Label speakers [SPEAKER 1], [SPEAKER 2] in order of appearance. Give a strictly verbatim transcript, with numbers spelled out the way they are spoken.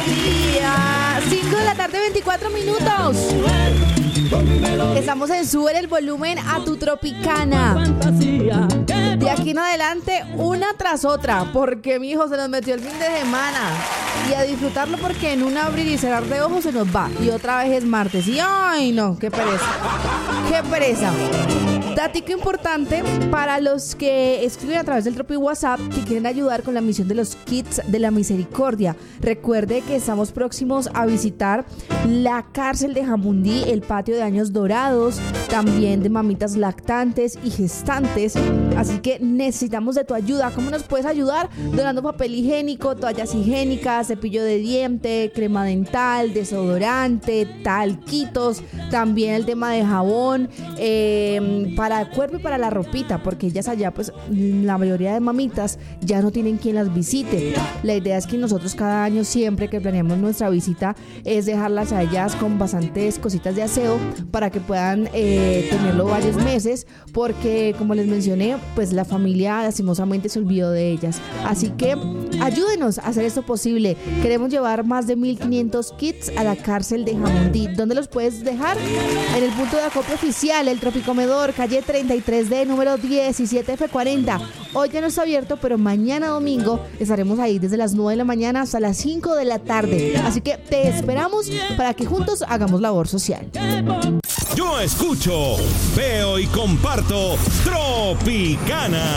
[SPEAKER 1] día. cinco de la tarde, veinticuatro minutos. Estamos en Sube el Volumen a tu Tropicana. De aquí en adelante, una tras otra, porque mi hijo se nos metió el fin de semana. Y a disfrutarlo porque en un abrir y cerrar de ojos se nos va. Y otra vez es martes. Y ¡ay, no! ¡Qué pereza! ¡Qué pereza! Datico importante para los que escriben a través del Tropi WhatsApp que quieren ayudar con la misión de los Kits de la Misericordia. Recuerde que estamos próximos a visitar la cárcel de Jamundí, el patio de Años Dorados, también de mamitas lactantes y gestantes. Así que necesitamos de tu ayuda. ¿Cómo nos puedes ayudar? Donando papel higiénico, toallas higiénicas, cepillo de diente, crema dental, desodorante, talquitos, también el tema de jabón, eh, para el cuerpo y para la ropita, porque ellas allá, pues la mayoría de mamitas ya no tienen quien las visite. La idea es que nosotros cada año, siempre que planeamos nuestra visita, es dejarlas a ellas con bastantes cositas de aseo para que puedan eh, tenerlo varios meses, porque como les mencioné, pues la familia lastimosamente se olvidó de ellas. Así que ayúdenos a hacer esto posible. Queremos llevar más de mil quinientos kits a la cárcel de Jamundí. ¿Dónde los puedes dejar? En el punto de acopio oficial, el Tropicomedor, calle treinta y tres D, número diecisiete F cuarenta. Hoy ya no está abierto, pero mañana domingo estaremos ahí desde las nueve de la mañana hasta las cinco de la tarde. Así que te esperamos para que juntos hagamos labor social.
[SPEAKER 2] Yo escucho, veo y comparto Tropicana.